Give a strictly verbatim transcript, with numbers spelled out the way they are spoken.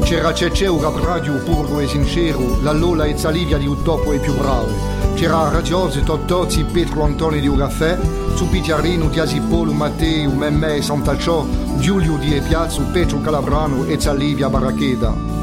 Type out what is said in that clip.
C'era Cecce, un rap radio puro e sincero, la Lola e Zalivia di un topo e più brave. C'era Raggiose, Tottozzi, Petro Antoni di un caffè, su Picciarrino, Tiasipolo, Matteo, Memme e Santacciò, Giulio di e Piazzo, Petro Calabrano e Zalivia Barracheda.